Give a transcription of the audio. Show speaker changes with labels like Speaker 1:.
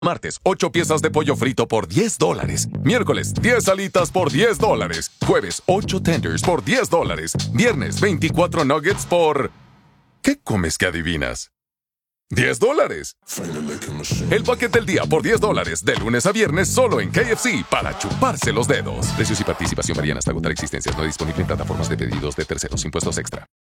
Speaker 1: Martes, 8 piezas de pollo frito por $10. Miércoles, 10 alitas por $10. Jueves, 8 tenders por $10. Viernes, 24 nuggets por... ¿Qué comes que adivinas? $10. El paquete del día por $10. De lunes a viernes solo en KFC para chuparse los dedos. Precios y participación varían hasta agotar existencias. No disponible en plataformas de pedidos de terceros. Impuestos extra.